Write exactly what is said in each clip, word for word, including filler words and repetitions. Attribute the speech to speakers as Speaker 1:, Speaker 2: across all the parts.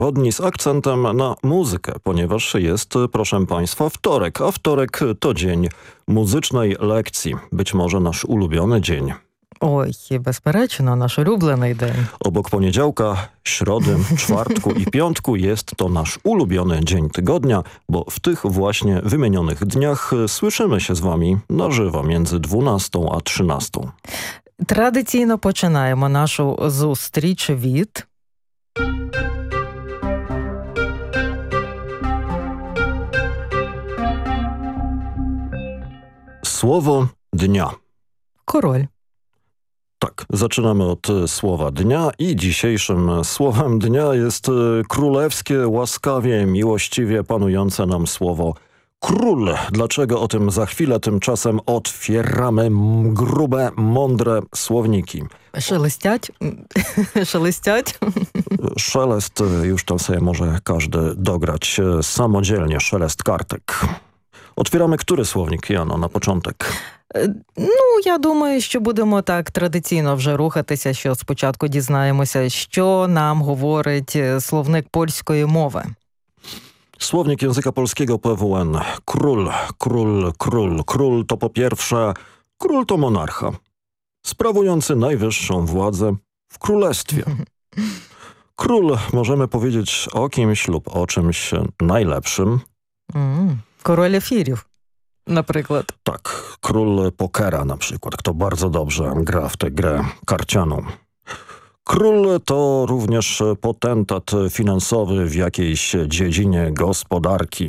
Speaker 1: przychodni z akcentem na muzykę, ponieważ jest, proszę Państwa, wtorek, a wtorek to dzień muzycznej lekcji. Być może nasz ulubiony dzień.
Speaker 2: Ой, безперечно, наш улюблений день.
Speaker 1: Obok poniedziałka, środy, czwartku i piątku jest to nasz ulubiony dzień tygodnia, bo w tych właśnie wymienionych dniach słyszymy się z Wami na żywo między dwunastą a trzynastą.
Speaker 2: Традиційно починаємо нашу зустріч від...
Speaker 1: Słowo dnia.
Speaker 2: Король.
Speaker 1: Tak, zaczynamy od słowa dnia i dzisiejszym słowem dnia jest królewskie, łaskawie, miłościwie panujące nam słowo król. Dlaczego o tym za chwilę? Tymczasem otwieramy grube, mądre słowniki.
Speaker 2: Szelestять? Szelestять?
Speaker 1: Szelest już tam sobie może każdy dograć samodzielnie, szelest kartek. Otwieramy który słownik, Jano, на початок?
Speaker 2: Ну, я думаю, що будемо так традиційно вже рухатися, що спочатку дізнаємося, що нам говорить словник польської мови.
Speaker 1: Słownik języka polskiego P W N. Król, król, król. Król to po pierwsze, król to monarcha, sprawujący najwyższą władzę w królestwie. Król możemy powiedzieć o kimś lub o czymś najlepszym.
Speaker 2: Mm, король ефірів. Наприклад.
Speaker 1: Tak, król pokera na przykład, kto bardzo dobrze gra w tę grę karcianą. Król to również potentat finansowy w jakiejś dziedzinie gospodarki.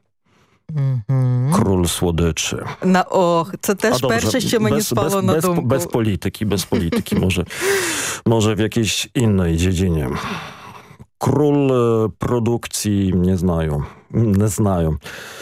Speaker 2: Mm-hmm.
Speaker 1: Król słodyczy.
Speaker 2: Na och, це теж
Speaker 1: dobrze,
Speaker 2: перше, що мені
Speaker 1: bez,
Speaker 2: спало
Speaker 1: bez,
Speaker 2: на
Speaker 1: bez,
Speaker 2: думку.
Speaker 1: bez polityki, bez polityki, może, może w jakiejś innej dziedzinie. Król produkcji nie znają, nie znają.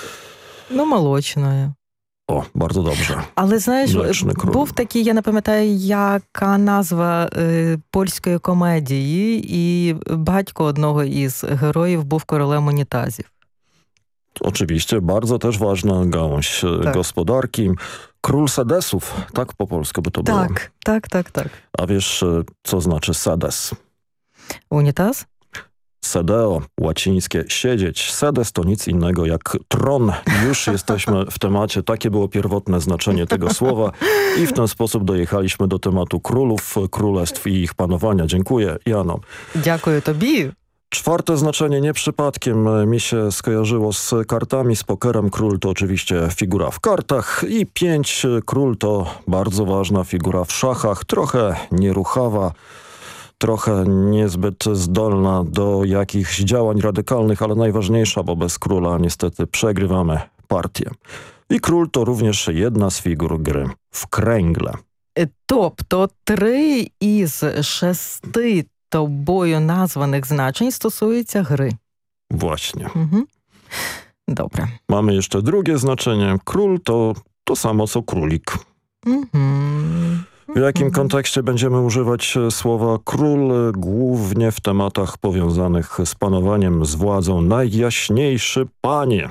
Speaker 2: Ну, молочної.
Speaker 1: O, bardzo dobrze.
Speaker 2: Але, знаєш,
Speaker 1: Млечний кроль.
Speaker 2: був такий, я не пам'ятаю, яка назва е, польської комедії, і батько одного із героїв був королем унітазів.
Speaker 1: Oczywiście, bardzo też ważna gałąź
Speaker 2: tak.
Speaker 1: gospodarki. Król sedesów, tak po polsku by to było.
Speaker 2: Tak, tak, tak, tak.
Speaker 1: A wiesz, co znaczy sedes?
Speaker 2: Унітаз?
Speaker 1: Sedeo, łacińskie siedzieć. Sedes to nic innego jak tron. Już jesteśmy w temacie. Takie było pierwotne znaczenie tego słowa. I w ten sposób dojechaliśmy do tematu królów, królestw i ich panowania. Dziękuję, Jano.
Speaker 2: Дякую тобі.
Speaker 1: Czwarte znaczenie nie przypadkiem mi się skojarzyło z kartami, z pokerem. Król to oczywiście figura w kartach i pięć. Król to bardzo ważna figura w szachach. Trochę nieruchawa. Trochę niezbyt zdolna do jakichś działań radykalnych, ale najważniejsza, bo bez króla niestety przegrywamy partię. I król to również jedna z figur gry w kręgle.
Speaker 2: Тобто три із шести тобою названих значень стосуються гри.
Speaker 1: Właśnie.
Speaker 2: Mhm. Добре.
Speaker 1: Mamy jeszcze drugie znaczenie. Król to to samo co królik.
Speaker 2: Mhm.
Speaker 1: W jakim kontekście będziemy używać słowa król? Głównie w tematach powiązanych z panowaniem, z władzą. Najjaśniejszy panie,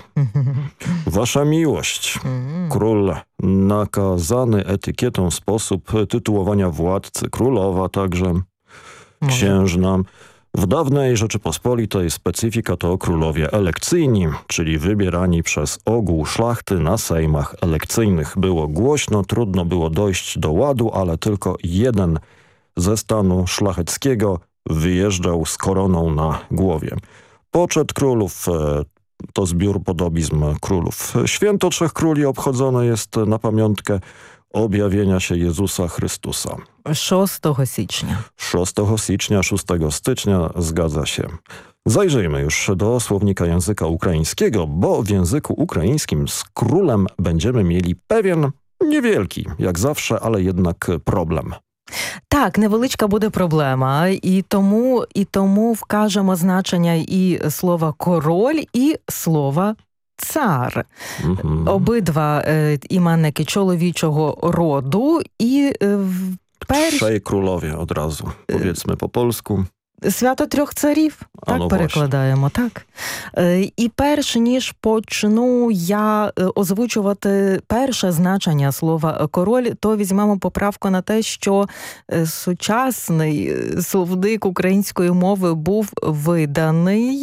Speaker 1: wasza miłość. Król, nakazany etykietą sposób tytułowania władcy, królowa także, księżna. W dawnej Rzeczypospolitej specyfika to królowie elekcyjni, czyli wybierani przez ogół szlachty na sejmach elekcyjnych. Było głośno, trudno było dojść do ładu, ale tylko jeden ze stanu szlacheckiego wyjeżdżał z koroną na głowie. Poczet królów to zbiór podobizm królów. Święto Trzech Króli obchodzone jest na pamiątkę objawienia się Jezusa Chrystusa.
Speaker 2: szóstого січня.
Speaker 1: szóstego stycznia, szóstego stycznia, zgadza się. Zajrzyjmy już do słownika języka ukraińskiego, bo w języku ukraińskim z królem będziemy mieli pewien, niewielki, jak zawsze, ale jednak problem.
Speaker 2: Так, невеличка буде проблема, і тому, і тому вкажемо значення і слова «король», і слова «цар».
Speaker 1: Mhm.
Speaker 2: Обидва е, іменники чоловічого роду, і е, в перш...
Speaker 1: Trzej królowie od razu, powiedzmy po polsku.
Speaker 2: Свято трьох царів, так
Speaker 1: А, ну,
Speaker 2: перекладаємо, так. Е, І перш ніж почну я е, озвучувати перше значення слова король, то візьмемо поправку на те, що е, сучасний е, словник української мови був виданий